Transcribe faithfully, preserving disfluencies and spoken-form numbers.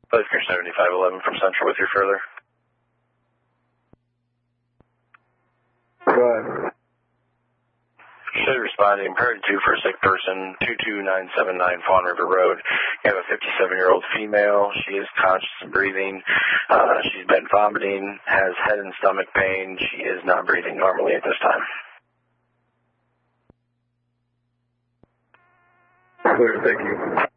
Place Pier seventy-five eleven from Central with your further. Go ahead. Should respond impaired two for a sick person, two two nine seven nine Fawn River Road. You have a fifty-seven-year-old female. She is conscious and breathing. Uh, she's been vomiting, has head and stomach pain. She is not breathing normally at this time. Clear, thank you.